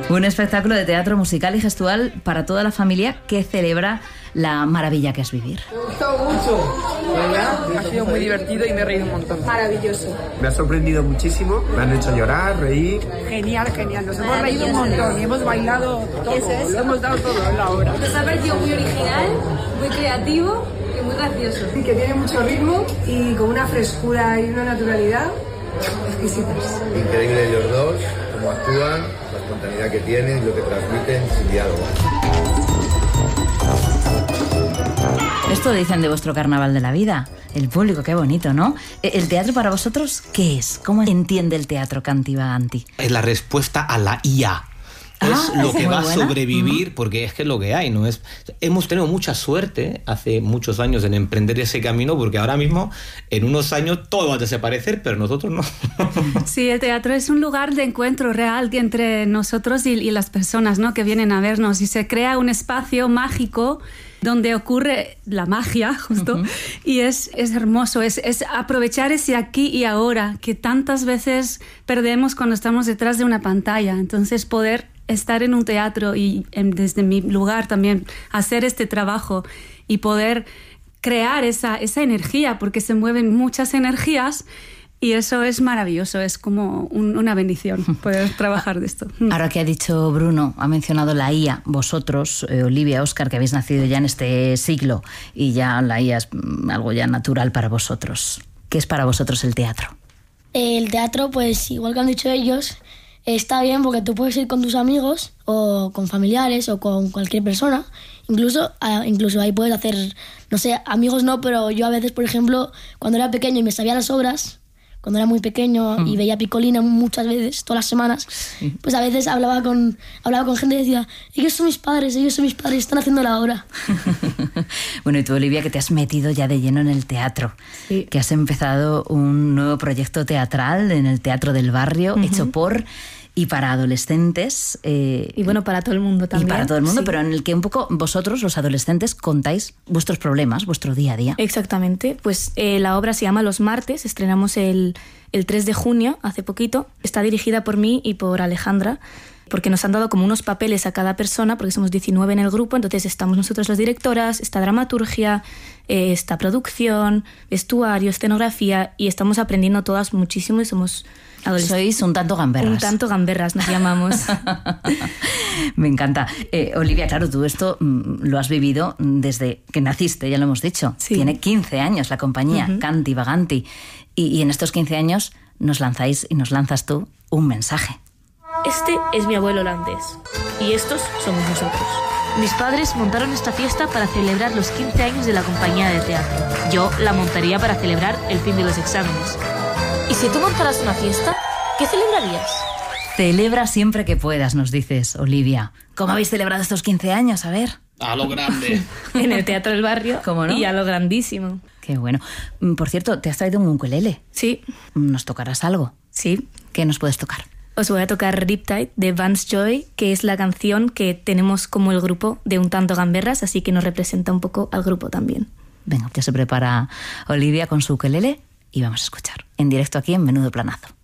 Un espectáculo de teatro musical y gestual para toda la familia que celebra la maravilla que es vivir. Me ha gustado mucho, ¿verdad? Ha sido muy divertido y me he reído un montón. Maravilloso. Me ha sorprendido muchísimo, me han hecho llorar, reír. Genial, genial. Nos hemos reído un montón y hemos bailado todo. Eso es. Lo hemos dado todo en la obra. Nos ha parecido muy original, muy creativo y muy gracioso. Y que tiene mucho ritmo y con una frescura y una naturalidad exquisitas. Increíble ellos dos, cómo actúan, la espontaneidad que tienen y lo que transmiten sin diálogo. Esto dicen de vuestro carnaval de la vida. El público, qué bonito, ¿no? ¿El teatro para vosotros qué es? ¿Cómo entiende el teatro Canti Vaganti? Es la respuesta a la IA. Es lo que va a sobrevivir, porque es que es lo que hay, ¿no? Hemos tenido mucha suerte hace muchos años en emprender ese camino, porque ahora mismo, en unos años, todo va a desaparecer, pero nosotros no. Sí, el teatro es un lugar de encuentro real entre nosotros y las personas, ¿no?, que vienen a vernos, y se crea un espacio mágico donde ocurre la magia, justo, y es hermoso, es aprovechar ese aquí y ahora que tantas veces perdemos cuando estamos detrás de una pantalla. Entonces, poder estar en un teatro y desde mi lugar también hacer este trabajo y poder crear esa energía, porque se mueven muchas energías. Y eso es maravilloso, es como una bendición poder trabajar de esto. Ahora que ha dicho Bruno, ha mencionado la IA, vosotros, Olivia, Óscar, que habéis nacido ya en este siglo y ya la IA es algo ya natural para vosotros. ¿Qué es para vosotros el teatro? El teatro, pues igual que han dicho ellos, está bien porque tú puedes ir con tus amigos o con familiares o con cualquier persona. Incluso ahí puedes hacer, no sé, amigos no, pero yo a veces, por ejemplo, cuando era pequeño y me sabía las obras, cuando era muy pequeño y veía Piccolina muchas veces, todas las semanas, pues a veces hablaba con gente y decía, ellos son mis padres, están haciendo la obra. Bueno, y tú, Olivia, que te has metido ya de lleno en el teatro, que has empezado un nuevo proyecto teatral en el Teatro del Barrio, hecho por y para adolescentes. Y bueno, para todo el mundo también. Y para todo el mundo, sí. Pero en el que un poco vosotros, los adolescentes, contáis vuestros problemas, vuestro día a día. Exactamente. Pues la obra se llama Los Martes, estrenamos el 3 de junio, hace poquito. Está dirigida por mí y por Alejandra, porque nos han dado como unos papeles a cada persona, porque somos 19 en el grupo, entonces estamos nosotros las directoras, está dramaturgia, está producción, vestuario, escenografía, y estamos aprendiendo todas muchísimo y somos Sois un tanto gamberras. Un tanto gamberras nos llamamos. Me encanta. Olivia, claro, tú esto lo has vivido desde que naciste, ya lo hemos dicho. Sí. Tiene 15 años la compañía, Canti Vaganti. Y en estos 15 años nos lanzáis y nos lanzas tú un mensaje. Este es mi abuelo holandés y estos somos nosotros. Mis padres montaron esta fiesta para celebrar los 15 años de la compañía de teatro. Yo la montaría para celebrar el fin de los exámenes. ¿Y si tú montaras una fiesta, qué celebrarías? Celebra siempre que puedas, nos dices, Olivia. ¿Cómo habéis celebrado estos 15 años? A ver. A lo grande. En el Teatro del Barrio. ¿Cómo no? Y a lo grandísimo. Qué bueno. Por cierto, ¿te has traído un ukelele? Sí. ¿Nos tocarás algo? Sí. ¿Qué nos puedes tocar? Os voy a tocar Riptide de Vance Joy, que es la canción que tenemos como el grupo de Un Tanto Gamberras, así que nos representa un poco al grupo también. Venga, ya se prepara Olivia con su ukelele y vamos a escuchar en directo aquí en Menudo Planazo.